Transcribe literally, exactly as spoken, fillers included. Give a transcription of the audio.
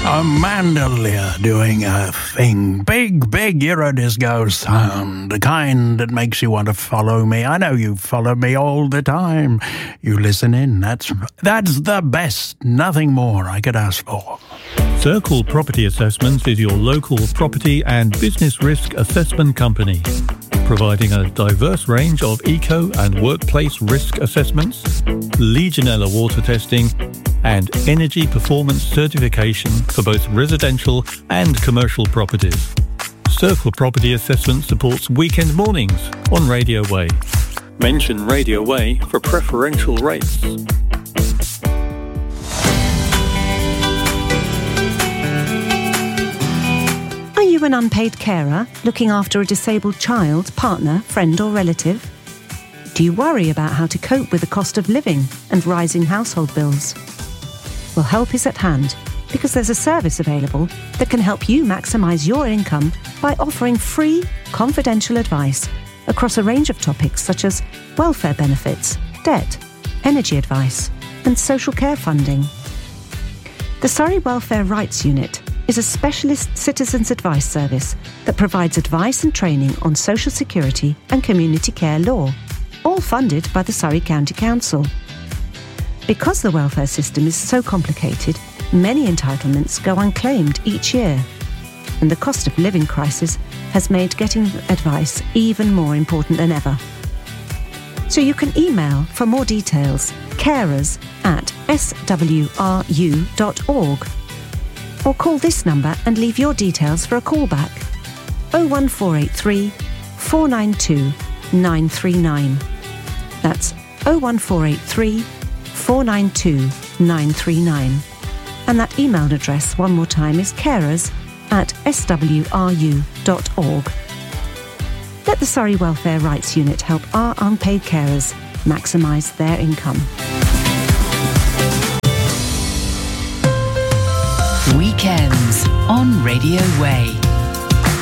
A mandolier doing a thing. Big, big Eurodisco sound. The kind that makes you want to follow me. I know you follow me all the time. You listen in. That's, that's the best. Nothing more I could ask for. Circle Property Assessments is your local property and business risk assessment company, providing a diverse range of eco and workplace risk assessments, Legionella water testing, and energy performance certification for both residential and commercial properties. Circle Property Assessment supports weekend mornings on Radio Way. Mention Radio Way for preferential rates. Are you an unpaid carer looking after a disabled child, partner, friend or relative? Do you worry about how to cope with the cost of living and rising household bills? Well, help is at hand because there's a service available that can help you maximise your income by offering free, confidential advice across a range of topics such as welfare benefits, debt, energy advice and social care funding. The Surrey Welfare Rights Unit is a specialist citizens advice service that provides advice and training on social security and community care law, all funded by the Surrey County Council. Because the welfare system is so complicated, many entitlements go unclaimed each year, and the cost of living crisis has made getting advice even more important than ever. So you can email for more details, carers at s w r u dot org, or call this number and leave your details for a callback. oh one four eight three, four nine two, nine three nine. That's oh one four eight three, four nine two, nine three nine. And that email address, one more time, is carers at s w r u dot org. Let the Surrey Welfare Rights Unit help our unpaid carers maximise their income. Weekends on Radio Way.